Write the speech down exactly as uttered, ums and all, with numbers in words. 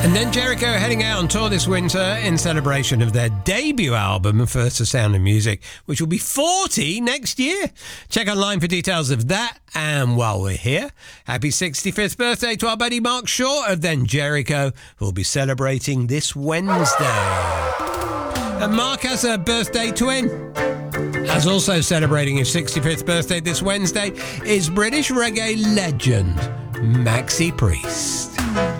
And Jericho heading out on tour this winter in celebration of their debut album, First The Sound of Music, which will be forty next year. Check online for details of that. And while we're here, happy sixty-fifth birthday to our buddy Mark Shaw of Then Jericho, who will be celebrating this Wednesday. And Mark has a birthday twin. As also celebrating his sixty-fifth birthday this Wednesday is British reggae legend Maxi Priest.